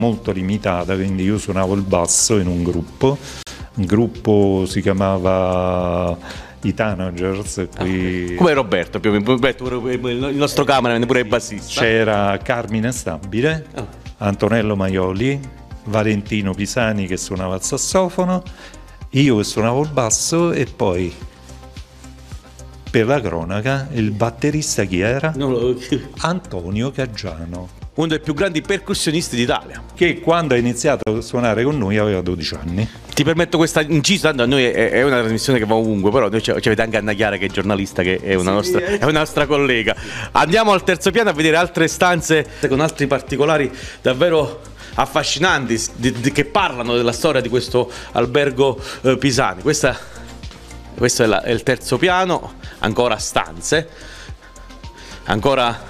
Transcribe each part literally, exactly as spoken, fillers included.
molto limitata, quindi io suonavo il basso in un gruppo, il gruppo si chiamava i Tanagers. Qui... come Roberto, più o meno, Roberto, il nostro cameraman, pure il bassista. C'era Carmine Stabile, oh. Antonello Maioli, Valentino Pisani che suonava il sassofono, io che suonavo il basso e poi, per la cronaca, il batterista chi era? No, no. Antonio Caggiano, uno dei più grandi percussionisti d'Italia, che quando ha iniziato a suonare con noi aveva dodici anni. Ti permetto questa incisa, tanto a noi è, è una trasmissione che va ovunque, però noi ci avete anche Anna Chiara che è giornalista, che è una, sì, nostra, è una nostra collega. Andiamo al terzo piano a vedere altre stanze con altri particolari davvero affascinanti di, di, che parlano della storia di questo albergo eh, Pisani. Questa, questo è, la, è il terzo piano, ancora stanze, ancora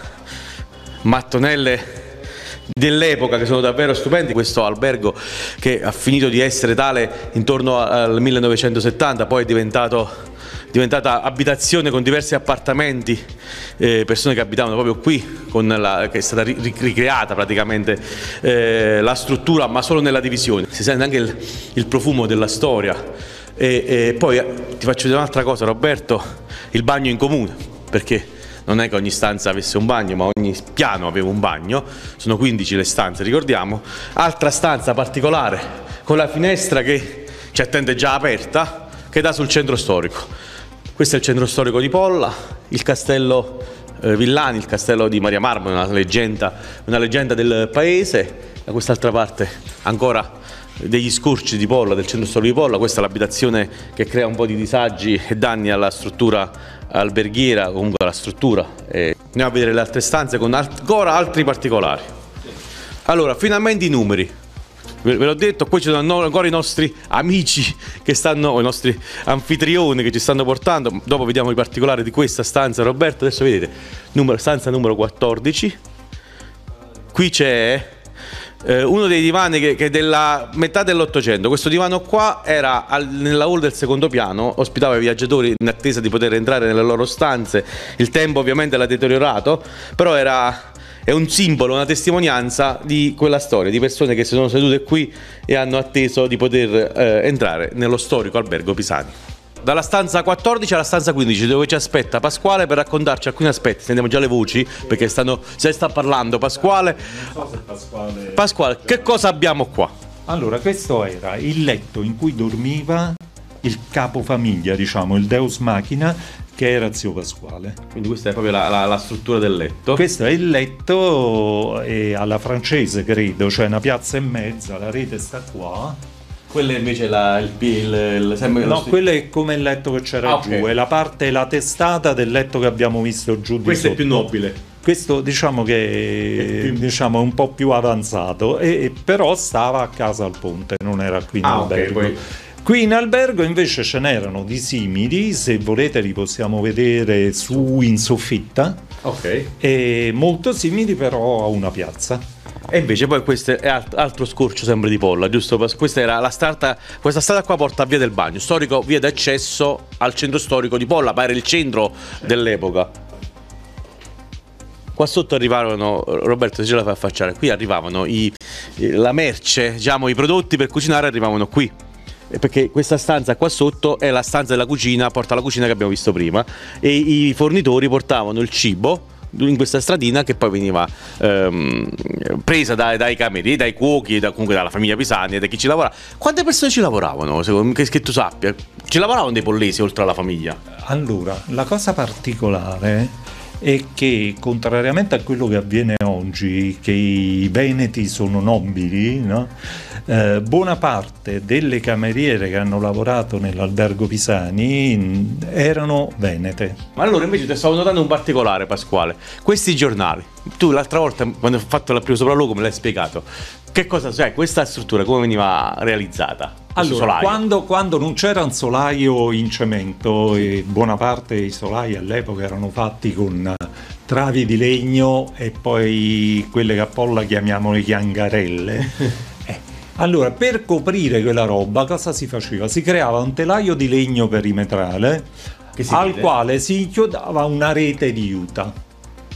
mattonelle dell'epoca che sono davvero stupendi. Questo albergo che ha finito di essere tale intorno al millenovecentosettanta, poi è diventato diventata abitazione con diversi appartamenti, eh, persone che abitavano proprio qui, con la, che è stata ri, ricreata praticamente eh, la struttura, ma solo nella divisione. Si sente anche il, il profumo della storia. E, e poi ti faccio vedere un'altra cosa, Roberto, il bagno in comune, perché non è che ogni stanza avesse un bagno, ma ogni piano aveva un bagno. Sono quindici le stanze, ricordiamo. Altra stanza particolare con la finestra che ci attende già aperta, che dà sul centro storico. Questo è il centro storico di Polla, il castello eh, Villani, il castello di Maria Marmora, una leggenda, una leggenda del paese. Da quest'altra parte ancora degli scorci di Polla, del centro storico di Polla. Questa è l'abitazione che crea un po' di disagi e danni alla struttura alberghiera, comunque alla struttura. E andiamo a vedere le altre stanze con ancora altri particolari. Allora, finalmente i numeri. Ve l'ho detto, poi ci sono ancora i nostri amici che stanno, i nostri anfitrioni che ci stanno portando. Dopo vediamo i particolari di questa stanza, Roberto. Adesso vedete, numero, stanza numero quattordici. Qui c'è eh, uno dei divani che, che è della metà dell'Ottocento. Questo divano qua era al, nella hall del secondo piano, ospitava i viaggiatori in attesa di poter entrare nelle loro stanze. Il tempo ovviamente l'ha deteriorato, però era... è un simbolo, una testimonianza di quella storia, di persone che si sono sedute qui e hanno atteso di poter eh, entrare nello storico albergo Pisani. Dalla stanza quattordici alla stanza quindici, dove ci aspetta Pasquale per raccontarci alcuni aspetti. Sentiamo già le voci, perché stanno, se sta parlando Pasquale. Non so se Pasquale... Pasquale, che cosa abbiamo qua? Allora, questo era il letto in cui dormiva il capofamiglia, diciamo, il Deus Machina, che era zio Pasquale. Quindi questa è proprio la, la, la struttura del letto. Questo è il letto e alla francese, credo, cioè una piazza e mezza, la rete sta qua. Quella invece è la, il, il, il, il no, quello è come il letto che c'era ah, giù, okay. È la parte, la testata del letto che abbiamo visto giù di questo sotto. È più nobile. Questo diciamo che è più... diciamo un po' più avanzato, e, però stava a casa al ponte, non era qui in ah, albergo. Okay, poi... Qui in albergo invece ce n'erano di simili, se volete li possiamo vedere su in soffitta, ok, e molto simili però a una piazza. E invece poi questo è altro scorcio sempre di Polla, giusto? Questa era la strada, questa strada qua porta a Via del Bagno, storico via d'accesso al centro storico di Polla, pare il centro dell'epoca. Qua sotto arrivavano, Roberto se ce la fai affacciare, qui arrivavano i, la merce, diciamo i prodotti per cucinare arrivavano qui. Perché questa stanza qua sotto è la stanza della cucina, porta alla cucina che abbiamo visto prima, e i fornitori portavano il cibo in questa stradina che poi veniva ehm, presa dai, dai camerieri, dai cuochi, da, comunque dalla famiglia Pisani e da chi ci lavora. Quante persone ci lavoravano, secondo che, che tu sappia? Ci lavoravano dei pollesi oltre alla famiglia? Allora, la cosa particolare è che, contrariamente a quello che avviene oggi, che i veneti sono nobili, no? Eh, buona parte delle cameriere che hanno lavorato nell'albergo Pisani erano venete. Ma allora invece ti stavo notando un particolare, Pasquale. Questi giornali, tu l'altra volta quando ho fatto il primo sopralluogo me l'hai spiegato. Che cosa, cioè questa struttura come veniva realizzata? Allora, quando, quando non c'era un solaio in cemento, e buona parte dei solai all'epoca erano fatti con travi di legno e poi quelle che a Polla chiamiamo le chiangarelle. Allora, per coprire quella roba, cosa si faceva? Si creava un telaio di legno perimetrale al vede? quale si inchiodava una rete di juta.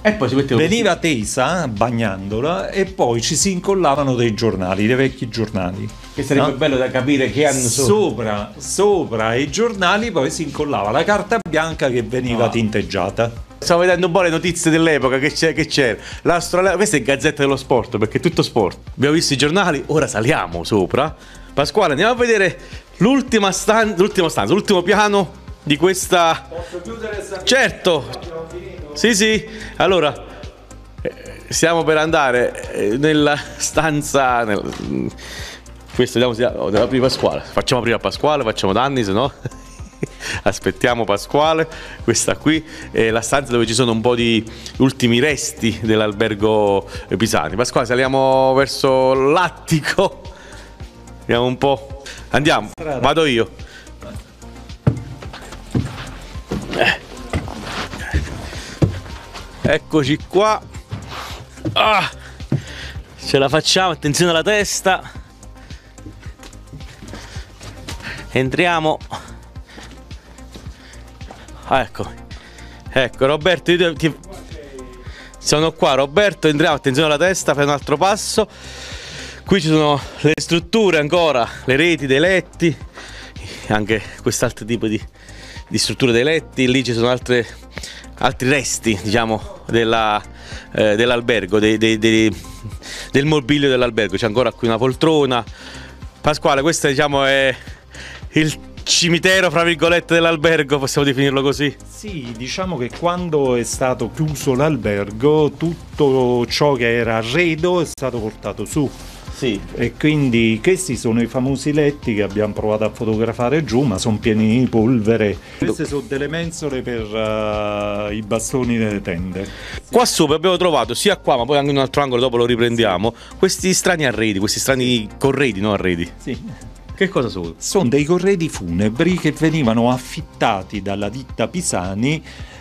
E poi si metteva veniva tesa bagnandola e poi ci si incollavano dei giornali, dei vecchi giornali. Che sarebbe no? bello da capire che anno sono. Sopra, sopra i giornali poi si incollava la carta bianca che veniva ah. tinteggiata. Stavo vedendo un po' le notizie dell'epoca che c'è, che c'era. L'Astrolabe, questa è Gazzetta dello Sport perché è tutto sport. Abbiamo visto i giornali, ora saliamo sopra. Pasquale, andiamo a vedere l'ultima stan- l'ultima stanza, l'ultimo piano di questa. Posso chiudere sta certo. Sì, sì. Allora, eh, stiamo per andare eh, nella stanza. Nel... Questo andiamo della prima Pasquale. Facciamo prima Pasquale, facciamo danni, se no. Aspettiamo Pasquale. Questa qui è la stanza dove ci sono un po' di ultimi resti dell'albergo Pisani. Pasquale, saliamo verso l'attico. Vediamo un po'. Andiamo, vado io. Eh. Eccoci qua. Ah, ce la facciamo, attenzione alla testa. Entriamo. Ah, ecco. Ecco Roberto, io ti... sono qua Roberto, entriamo, attenzione alla testa, fai un altro passo. Qui ci sono le strutture ancora, le reti dei letti, anche quest'altro tipo di, di strutture dei letti. Lì ci sono altre altri resti, diciamo, della, eh, dell'albergo, dei, dei, dei, del mobilio dell'albergo. C'è ancora qui una poltrona. Pasquale, questo diciamo è il cimitero, fra virgolette, dell'albergo, possiamo definirlo così? Sì, diciamo che quando è stato chiuso l'albergo tutto ciò che era arredo è stato portato su. Sì. E quindi questi sono i famosi letti che abbiamo provato a fotografare giù, ma sono pieni di polvere. Queste sono delle mensole per uh, i bastoni delle tende. Qua sopra abbiamo trovato, sia qua ma poi anche in un altro angolo, dopo lo riprendiamo, questi strani arredi, questi strani corredi, no arredi? Sì. Che cosa sono? Sono dei corredi funebri che venivano affittati dalla ditta Pisani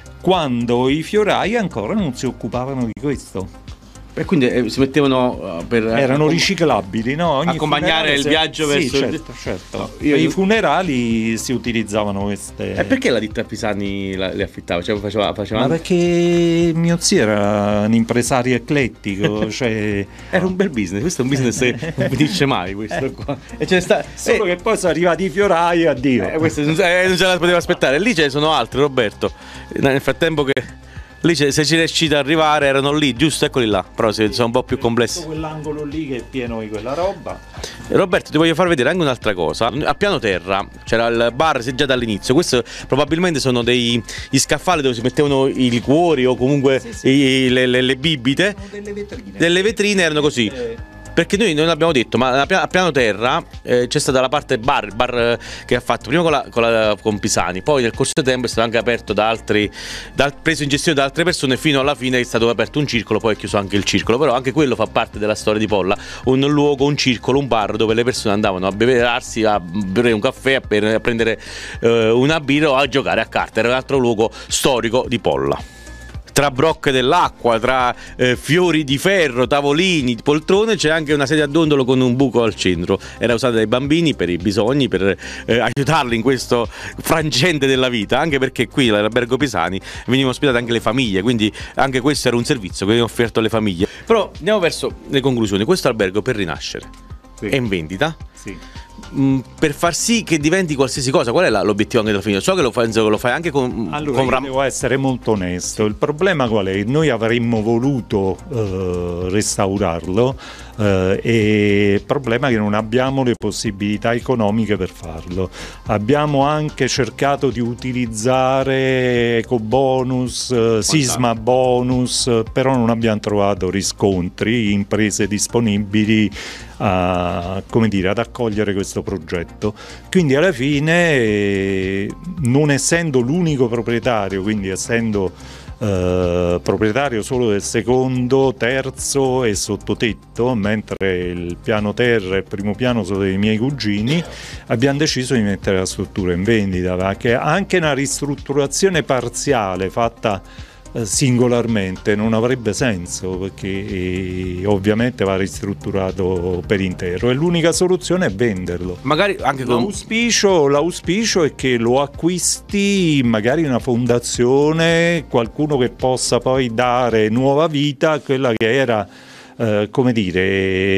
quando i fiorai ancora non si occupavano di questo. E quindi eh, si mettevano uh, per erano riciclabili, no? Ogni accompagnare il se... viaggio sì, verso certo, certo. No, io... Per i funerali si utilizzavano queste. E perché la ditta Pisani la, le affittava? Cioè, faceva, faceva... Ma perché mio zio era un impresario eclettico, cioè era un bel business. Questo è un business che non finisce mai, questo qua. E ce ne sta... Solo eh... che poi sono arrivati i fiorai, addio. Eh, questo non, eh, non ce la poteva aspettare. Lì ce ne sono altri, Roberto. Nel frattempo che lì se ci riuscite ad arrivare erano lì, giusto? Eccoli là, però sono un po' più complessi. Quell'angolo lì che è pieno di quella roba. Roberto, ti voglio far vedere anche un'altra cosa. A piano terra c'era il bar, se già dall'inizio. Questo probabilmente sono dei gli scaffali dove si mettevano i liquori o comunque sì, sì. I, le, le, le bibite. Delle vetrine. Delle vetrine erano così. Eh. Perché noi non abbiamo detto, ma a piano terra eh, c'è stata la parte bar, il bar eh, che ha fatto prima con, la, con, la, con Pisani, poi nel corso del tempo è stato anche aperto da altri, da, preso in gestione da altre persone, fino alla fine è stato aperto un circolo, poi è chiuso anche il circolo. Però anche quello fa parte della storia di Polla, un luogo, un circolo, un bar dove le persone andavano a beverarsi, a bere un caffè, a, per, a prendere eh, una birra o a giocare a carte. Era un altro luogo storico di Polla. Tra brocche dell'acqua, tra eh, fiori di ferro, tavolini, poltrone, c'è anche una sedia a dondolo con un buco al centro. Era usata dai bambini per i bisogni, per eh, aiutarli in questo frangente della vita, anche perché qui all'albergo Pisani venivano ospitate anche le famiglie, quindi anche questo era un servizio che veniva offerto alle famiglie. Però andiamo verso le conclusioni. Questo albergo, per rinascere, sì, è in vendita? Sì. Mm, per far sì che diventi qualsiasi cosa, qual è l'obiettivo anche della famiglia? So che lo fai, lo fai anche con. Allora, con io ram- devo essere molto onesto. Il problema qual è? Noi avremmo voluto uh, restaurarlo uh, e il problema è che non abbiamo le possibilità economiche per farlo. Abbiamo anche cercato di utilizzare ecobonus, uh, sisma bonus, però non abbiamo trovato riscontri, imprese disponibili a, come dire, ad accogliere questo progetto. Quindi alla fine, eh, non essendo l'unico proprietario, quindi essendo eh, proprietario solo del secondo, terzo e sottotetto, mentre il piano terra e il primo piano sono dei miei cugini, abbiamo deciso di mettere la struttura in vendita, perché anche una ristrutturazione parziale fatta singolarmente non avrebbe senso, perché eh, ovviamente va ristrutturato per intero e l'unica soluzione è venderlo. Magari anche con... l'auspicio, l'auspicio è che lo acquisti magari una fondazione, qualcuno che possa poi dare nuova vita a quella che era, eh, come dire,